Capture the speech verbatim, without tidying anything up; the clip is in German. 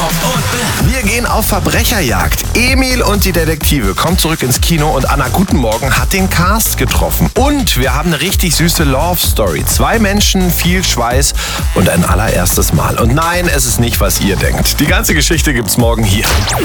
und Bam. Wir gehen auf Verbrecherjagd. Emil und die Detektive kommen zurück ins Kino und Anna Guten Morgen hat den Cast getroffen. Und wir haben eine richtig süße Love Story. Zwei Menschen, viel Schweiß und ein allererstes Mal. Und nein, es ist nicht, was ihr denkt. Die ganze Geschichte gibt's morgen hier.